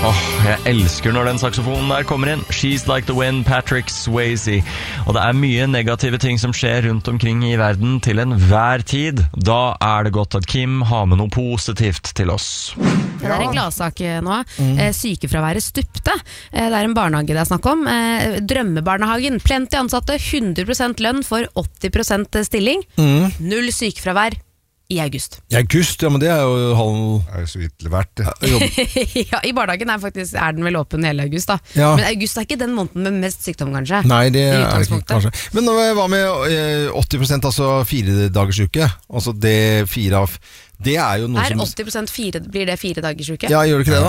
Jeg elsker når den saksofonen der kommer inn. She's Like the Wind, Patrick Swayze. Og det mye negative ting som skjer rundt omkring i verden til enhver tid. Da det godt at Kim har med noe positivt til oss. Det en gladsak nå. Sykefraværet stupte. Det en barnehage det snakk om. Drømmebarnehagen. Plenty ansatte, 100% lønn for 80% stilling. Null sykefravær. I august. I august, ja, men det jo halv... Det så vidt verdt, ja, i barnehagen faktisk, den vel åpen hele august da. Ja. Men august ikke den måneden med mest sykdom, kanskje. Nei, det det ikke, kanskje. Men hva med 80%, altså 4 dagers uke? Altså det 4 av... Det jo noe som... 80% blir det 4 dagers uke? Ja, gjør det ikke det da?